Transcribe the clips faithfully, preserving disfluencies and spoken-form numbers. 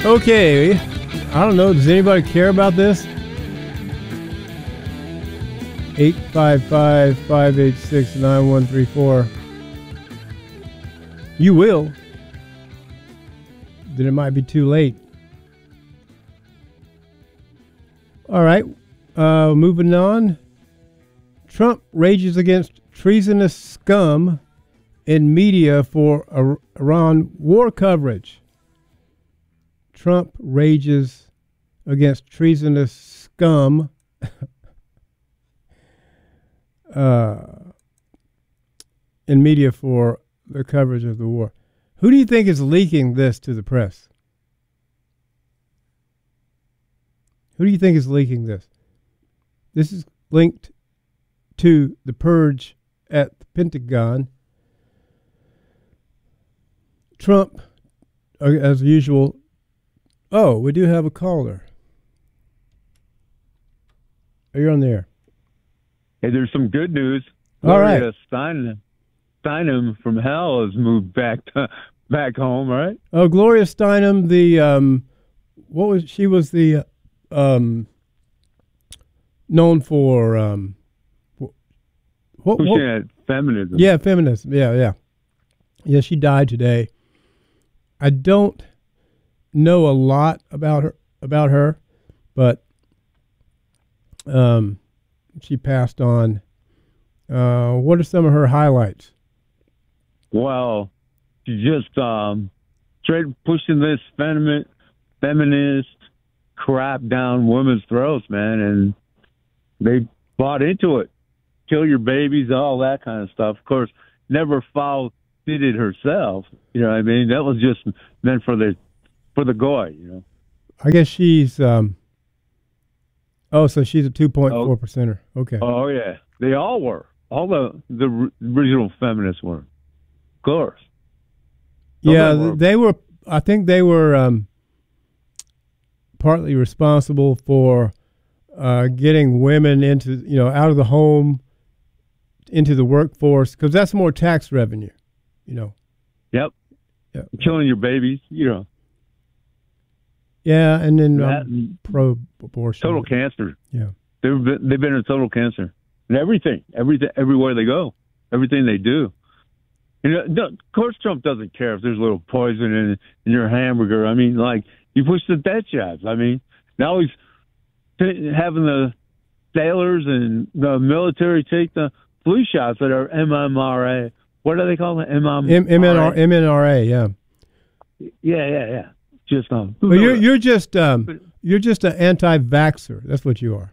Okay, I don't know. Does anybody care about this? eight five five, five eight six, nine one three four. You will. Then it might be too late. All right. Uh, moving on. Trump rages against treasonous scum in media for Iran war coverage. Trump rages against treasonous scum uh, in media for the coverage of the war. Who do you think is leaking this to the press? Who do you think is leaking this? This is linked to the purge at the Pentagon. Trump, uh, as usual. Oh, we do have a caller. Are you on the air? Hey, there's some good news. All right. Gloria Steinem, Steinem from hell has moved back to, back home, right? Oh, Gloria Steinem, the um, what was she was the uh, um, known for um, what, what, Pushing at feminism. Yeah, feminism. Yeah, yeah, yeah. She died today. I don't know a lot about her about her, but um, she passed on. Uh, what are some of her highlights? Well, she just um, straight pushing this feminist, feminist crap down women's throats, man, and they bought into it. Kill your babies, all that kind of stuff. Of course, never foul did it herself. You know what I mean? That was just meant for the for the goy, you know. I guess she's um. Oh, so she's a two point four percenter. Okay. Oh yeah, they all were. All the the original feminists were, of course. Some yeah, were. they were. I think they were um, partly responsible for uh, getting women into, you know, out of the home into the workforce, because that's more tax revenue, you know. Yep. Yep. Killing your babies, you know. Yeah, and then That, um, pro-abortion. total cancer. Yeah. They've been, they've been a total cancer. And everything, everything, everywhere they go, everything they do. And uh, of course, Trump doesn't care if there's a little poison in, in your hamburger. I mean, like, you push the death shots. I mean, now he's t- having the sailors and the military take the flu shots that are M M R A. What do they call it? M M R A? M- MNR- M N R A, yeah. Yeah, yeah, yeah. Just um. Well, you're you're just um you're just an anti-vaxxer. That's what you are.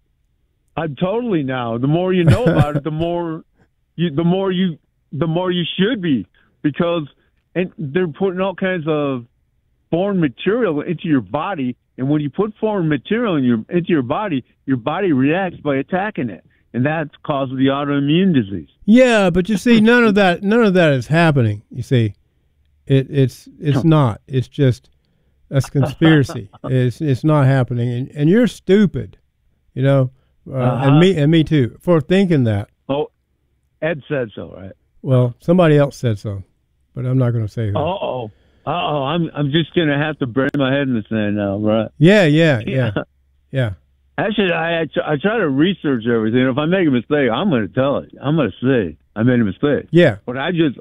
I'm totally now. The more you know about it, the more you, the more you, the more you should be, because and they're putting all kinds of foreign material into your body, and when you put foreign material in your into your body, your body reacts by attacking it, and that causes the autoimmune disease. Yeah, but you see, none of that none of that is happening. You see, it it's it's not. It's just that's conspiracy. it's it's not happening, and and you're stupid, you know. Uh, uh-huh. And me and me too, for thinking that. Oh, Ed said so, right? Well, somebody else said so, but I'm not going to say who. Uh oh, uh oh, I'm I'm just gonna have to bury my head in the sand now, right? Yeah, yeah, yeah, yeah. Actually, I I try, I try to research everything. If I make a mistake, I'm going to tell it. I'm going to say I made a mistake. Yeah. But I just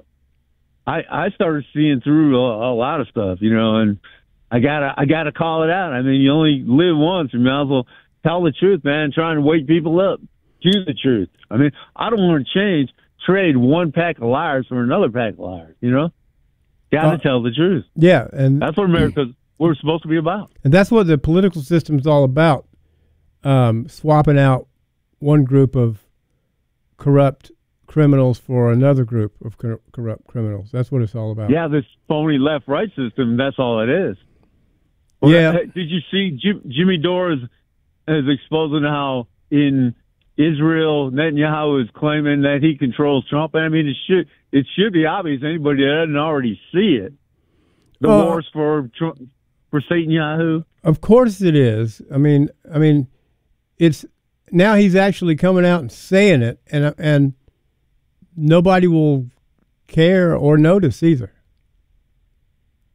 I I started seeing through a, a lot of stuff, you know, and I gotta I gotta call it out. I mean, you only live once. You might as well tell the truth, man. Trying to wake people up. Choose the truth. I mean, I don't want to change, trade one pack of liars for another pack of liars, you know? Got to uh, tell the truth. Yeah. And that's what America, we're supposed to be about. And that's what the political system is all about. Um, swapping out one group of corrupt criminals for another group of cor- corrupt criminals. That's what it's all about. Yeah, this phony left-right system, that's all it is. Well, yeah. Did you see Jim, Jimmy Dore is, is exposing how in Israel, Netanyahu is claiming that he controls Trump. I mean, it should it should be obvious. Anybody that doesn't already see it. The uh, wars for Trump, for Netanyahu. Of course it is. I mean, I mean, it's now he's actually coming out and saying it, and and nobody will care or notice either.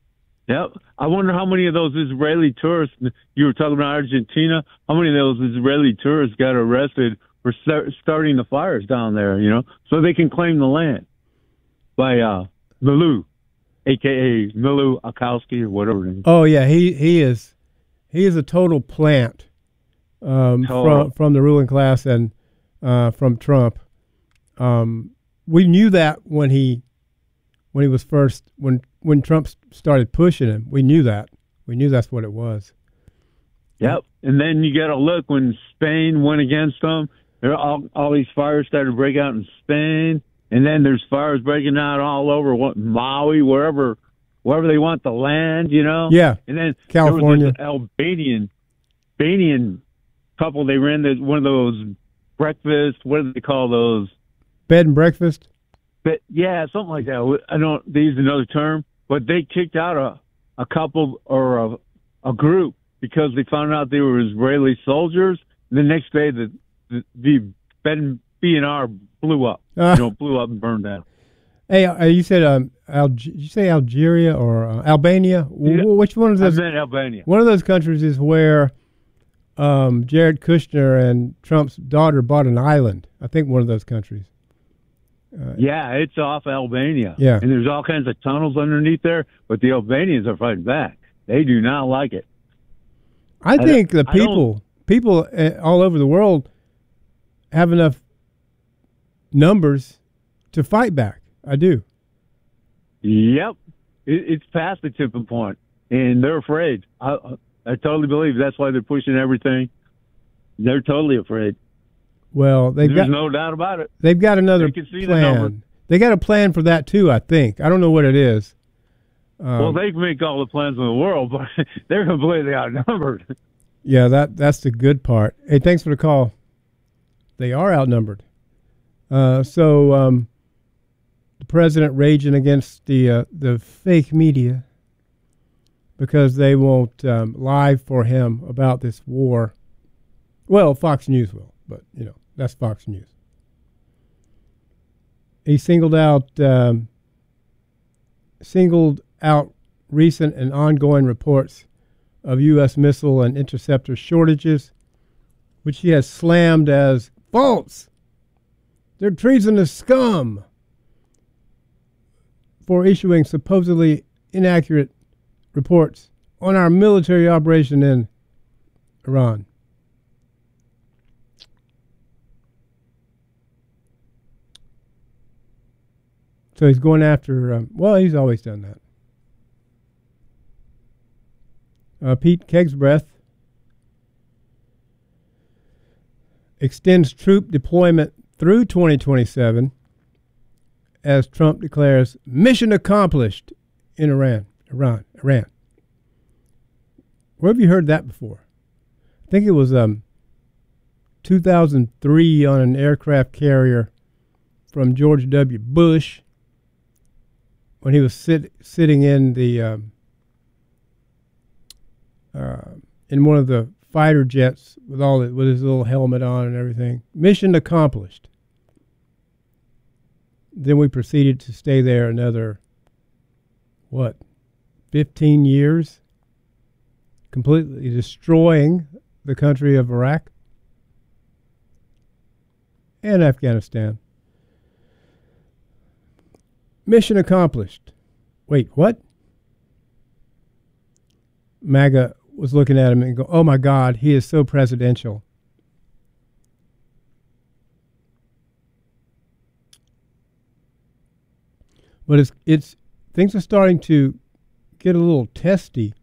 Yep. I wonder how many of those Israeli tourists, you were talking about Argentina, how many of those Israeli tourists got arrested for start, starting the fires down there, you know, so they can claim the land by uh, Milu, a k a. Milu Akowski or whatever it is. Oh, yeah, he, he is he is a total plant um, Total. from, from the ruling class and uh, from Trump. Um, we knew that when he when he was first, when when Trump started pushing him, we knew that. We knew that's what it was. Yep. And then you got to look when Spain went against them. There, all, all these fires started to break out in Spain, and then there's fires breaking out all over what, Maui, wherever, wherever they want the land, you know. Yeah. And then California. There was this Albanian, Albanian couple. They ran this, one of those breakfast. What do they call those? Bed and breakfast. But yeah, something like that. I don't. They use another term, but they kicked out a a couple or a a group because they found out they were Israeli soldiers. And the next day, the the, the B and R blew up. Uh, you know, blew up and burned down. Hey, uh, you said um, Alg- did you say Algeria or uh, Albania? Yeah, w- which one of those? I meant Albania. One of those countries is where um, Jared Kushner and Trump's daughter bought an island. I think one of those countries. Uh, yeah, it's off Albania. Yeah. And there's all kinds of tunnels underneath there, but the Albanians are fighting back. They do not like it. I think I, the people, people uh, all over the world have enough numbers to fight back. I do. Yep. It, it's past the tipping point, and they're afraid. I, I totally believe that's why they're pushing everything. They're totally afraid. Well, they've There's got no doubt about it. They've got another they can see plan. The they got a plan for that too. I think. I don't know what it is. Um, well, they can make all the plans in the world, but they're completely outnumbered. Yeah, that that's the good part. Hey, thanks for the call. They are outnumbered. Uh, so um, the president raging against the uh, the fake media because they won't um, lie for him about this war. Well, Fox News will, but you know. That's Fox News. He singled out um, singled out recent and ongoing reports of U S missile and interceptor shortages, which he has slammed as false. They're treasonous scum for issuing supposedly inaccurate reports on our military operation in Iran. So he's going after, um, well, he's always done that. Uh, Pete Kegsbreath extends troop deployment through twenty twenty-seven as Trump declares mission accomplished in Iran. Iran. Iran. Where have you heard that before? I think it was um, two thousand three on an aircraft carrier from George W. Bush. When he was sit, sitting in the um, uh, in one of the fighter jets with all the, with his little helmet on and everything, mission accomplished. Then we proceeded to stay there another what, fifteen years, completely destroying the country of Iraq and Afghanistan. Mission accomplished. Wait, what? MAGA was looking at him and go, oh my God, he is so presidential. But it's, it's things are starting to get a little testy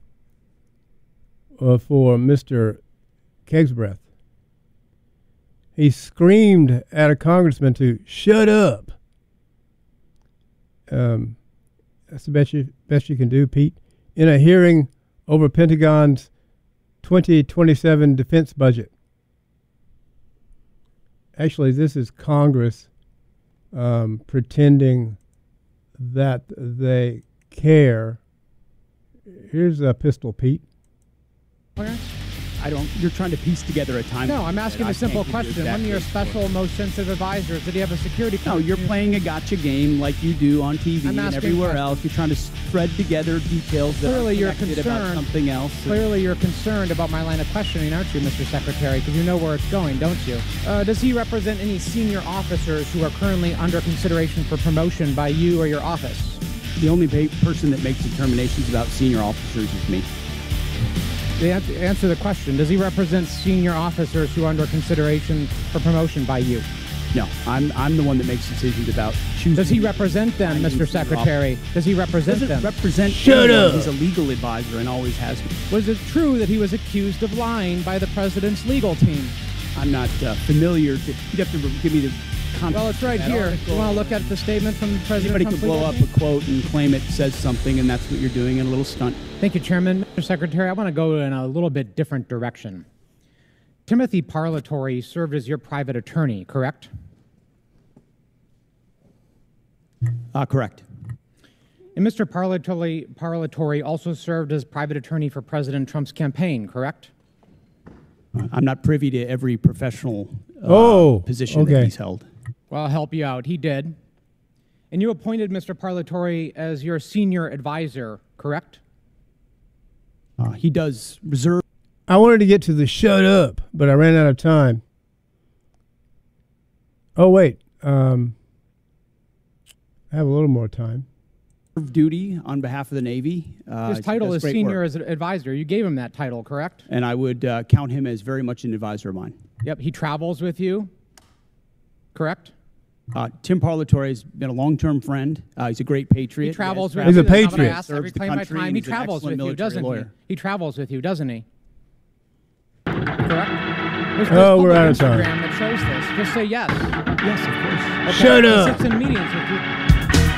uh, for Mister Kegsbreath. He screamed at a congressman to shut up. Um, that's the best you, best you can do, Pete. In a hearing over Pentagon's twenty twenty-seven defense budget. Actually, this is Congress um, pretending that they care. Here's a pistol, Pete. I don't. You're trying to piece together a time. No, I'm asking a simple question. One of your special, most sensitive advisors, did he have a security? No, you're playing a gotcha game like you do on T V I'm and everywhere questions. else. You're trying to thread together details that Clearly are you're connected concerned about something else. Clearly, you're concerned about my line of questioning, aren't you, Mister Secretary? Because you know where it's going, don't you? Uh, does he represent any senior officers who are currently under consideration for promotion by you or your office? The only person that makes determinations about senior officers is me. To answer the question, does he represent senior officers who are under consideration for promotion by you? No, I'm I'm the one that makes decisions about choosing. Does he represent them, Mister Secretary? Does he represent Doesn't them? represent Shut anyone. up. He's a legal advisor and always has been. Was it true that he was accused of lying by the president's legal team? I'm not uh, familiar. To, you'd have to give me the context. Well, it's right of that here. article. You want to look at the statement from the president? Anybody could blow up a quote and claim it says something, and that's what you're doing in a little stunt. Thank you, Chairman. Mister Secretary, I want to go in a little bit different direction. Timothy Parlatore served as your private attorney, correct? Uh, correct. And Mister Parlatore, Parlatore also served as private attorney for President Trump's campaign, correct? I'm not privy to every professional uh, Oh, position okay. that he's held. Well, I'll help you out. He did. And you appointed Mister Parlatore as your senior advisor, correct? Uh, he does reserve. I wanted to get to the shut up, but I ran out of time. Oh, wait. Um, I have a little more time. duty on behalf of the Navy. Uh, His he title does is great senior work. as an advisor. You gave him that title, correct? And I would uh, count him as very much an advisor of mine. Yep, he travels with you, correct? Uh, Tim Parlatore has been a long-term friend. Uh, he's a great patriot. He travels He with has He's a you. That's not what I patriot. asked. Serves I the reclaim my country, time. and He he's an travels excellent with you, military doesn't he? lawyer. He travels with you, doesn't he? Correct? There's, there's Oh, we're public out of time. Instagram that shows this. Just say yes. Yes, of course. Okay. Shut He up. sits in meetings with you.